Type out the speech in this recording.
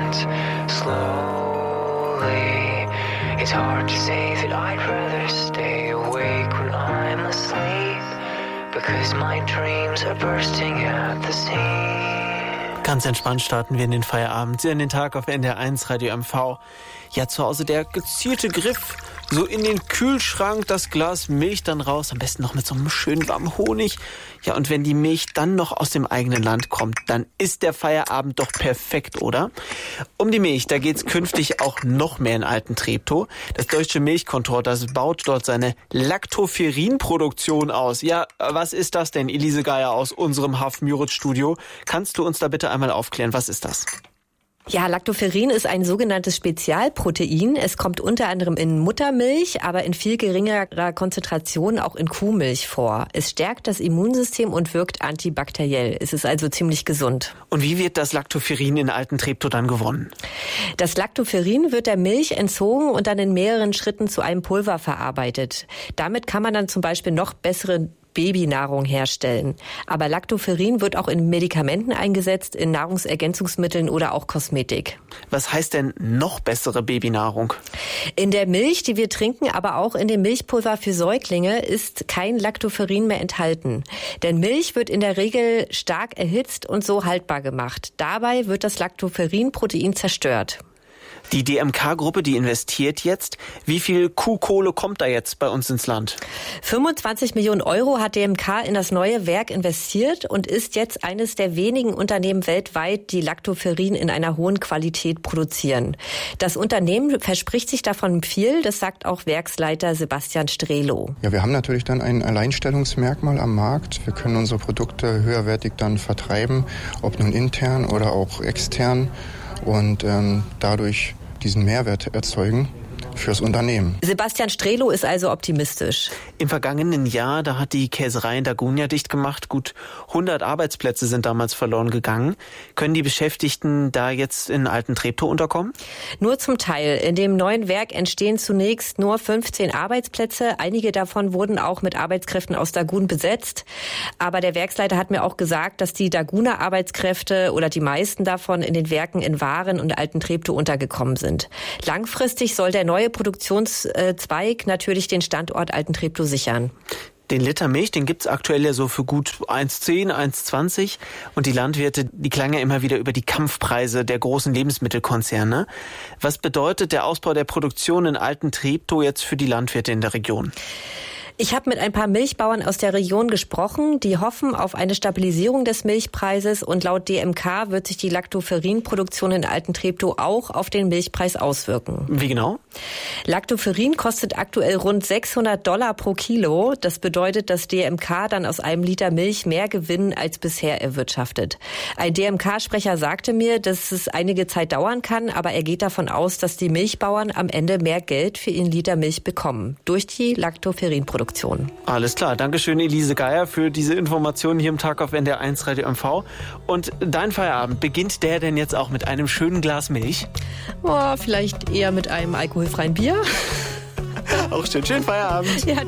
slowly. It's hard to say that I'd rather stay awake when I'm asleep, because my dreams are bursting at the seams. Ganz entspannt starten wir in den Feierabend, in den Tag auf NDR 1 Radio MV. Ja, zu Hause der gezielte Griff, so in den Kühlschrank, das Glas Milch dann raus, am besten noch mit so einem schönen warmen Honig. Ja, und wenn die Milch dann noch aus dem eigenen Land kommt, dann ist der Feierabend doch perfekt, oder? Um die Milch, da geht's künftig auch noch mehr in Alten-Treptow. Das Deutsche Milchkontor, das baut dort seine Lactoferrin-Produktion aus. Ja, was ist das denn, Elise Geier aus unserem Haff-Müritz-Studio? Kannst du uns da bitte einmal aufklären, was ist das? Ja, Lactoferrin ist ein sogenanntes Spezialprotein. Es kommt unter anderem in Muttermilch, aber in viel geringerer Konzentration auch in Kuhmilch vor. Es stärkt das Immunsystem und wirkt antibakteriell. Es ist also ziemlich gesund. Und wie wird das Lactoferrin in Alten-Treptow dann gewonnen? Das Lactoferrin wird der Milch entzogen und dann in mehreren Schritten zu einem Pulver verarbeitet. Damit kann man dann zum Beispiel noch bessere Babynahrung herstellen. Aber Lactoferrin wird auch in Medikamenten eingesetzt, in Nahrungsergänzungsmitteln oder auch Kosmetik. Was heißt denn noch bessere Babynahrung? In der Milch, die wir trinken, aber auch in dem Milchpulver für Säuglinge ist kein Lactoferrin mehr enthalten. Denn Milch wird in der Regel stark erhitzt und so haltbar gemacht. Dabei wird das Lactoferrin-Protein zerstört. Die DMK-Gruppe, die investiert jetzt. Wie viel Kuhkohle kommt da jetzt bei uns ins Land? 25 Millionen Euro hat DMK in das neue Werk investiert und ist jetzt eines der wenigen Unternehmen weltweit, die Lactoferrin in einer hohen Qualität produzieren. Das Unternehmen verspricht sich davon viel, das sagt auch Werksleiter Sebastian Strelo. Ja, wir haben natürlich dann ein Alleinstellungsmerkmal am Markt. Wir können unsere Produkte höherwertig dann vertreiben, ob nun intern oder auch extern, und dadurch diesen Mehrwert erzeugen fürs Unternehmen. Sebastian Strelo ist also optimistisch. Im vergangenen Jahr, da hat die Käserei in Dagunia dicht gemacht. Gut 100 Arbeitsplätze sind damals verloren gegangen. Können die Beschäftigten da jetzt in Alten-Treptow unterkommen? Nur zum Teil. In dem neuen Werk entstehen zunächst nur 15 Arbeitsplätze. Einige davon wurden auch mit Arbeitskräften aus Dagun besetzt. Aber der Werksleiter hat mir auch gesagt, dass die Daguner Arbeitskräfte oder die meisten davon in den Werken in Waren und Alten-Treptow untergekommen sind. Langfristig soll der neue Produktionszweig natürlich den Standort Alten-Treptow sichern. Den Liter Milch, den gibt's aktuell ja so für gut 1,10, 1,20. Und die Landwirte, die klagen ja immer wieder über die Kampfpreise der großen Lebensmittelkonzerne. Was bedeutet der Ausbau der Produktion in Alten-Treptow jetzt für die Landwirte in der Region? Ich habe mit ein paar Milchbauern aus der Region gesprochen, die hoffen auf eine Stabilisierung des Milchpreises, und laut DMK wird sich die Lactoferrin-Produktion in Alten-Treptow auch auf den Milchpreis auswirken. Wie genau? Lactoferrin kostet aktuell rund $600 pro Kilo. Das bedeutet, dass DMK dann aus einem Liter Milch mehr Gewinn als bisher erwirtschaftet. Ein DMK-Sprecher sagte mir, dass es einige Zeit dauern kann, aber er geht davon aus, dass die Milchbauern am Ende mehr Geld für ihren Liter Milch bekommen durch die Lactoferrin-Produktion. Alles klar, Dankeschön Elise Geier für diese Informationen hier im Tag auf NDR 1 Radio MV. Und dein Feierabend, beginnt der denn jetzt auch mit einem schönen Glas Milch? Oh, vielleicht eher mit einem alkoholfreien Bier. Auch schön, schönen Feierabend. Ja,